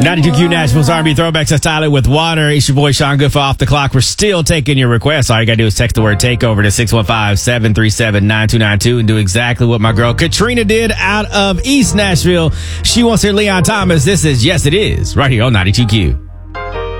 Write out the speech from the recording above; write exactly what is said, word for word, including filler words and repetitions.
ninety-two Q Nashville's R and B Throwbacks. That's Tyler with Water. It's your boy Sean Good for Off the Clock. We're still taking your requests. All you gotta do is text the word takeover to six one five, seven three seven, nine two nine two and do exactly what my girl Katrina did out of East Nashville. She wants her Leon Thomas. This is Yes It Is right here on ninety-two Q.